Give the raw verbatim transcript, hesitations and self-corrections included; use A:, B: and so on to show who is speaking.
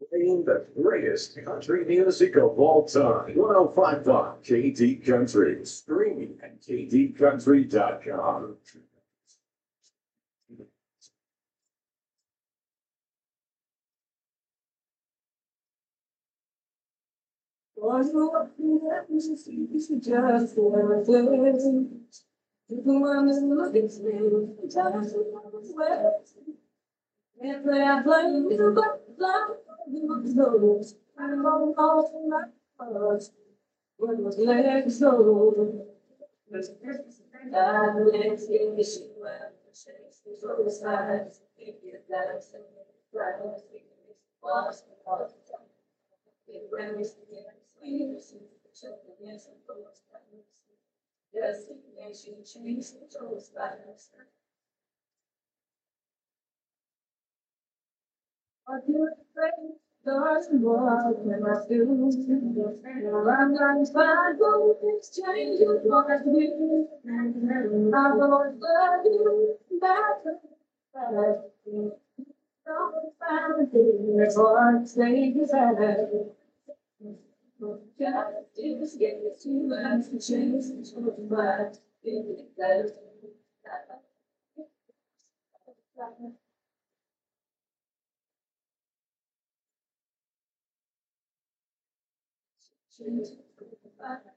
A: Playing the greatest country music of all time. one oh five point five K D Country. Streaming at k d country dot com. Was looking at me, just one day. Even when it's looking at me, just one way. And I blame you, but love you knows. I'm all on my heart. When was let go? God makes you wish you well. Shakes you so sad. If you dance and you cry, you was all the time. When we see it, sweet, we see the children, yes, and those times. Destination change, those times. Are you afraid? Stars and what can I do? I'm not fine, but it's changing what I do. I won't love you back. Don't find it hard to stay beside. God, just get to life to change your mind. Change.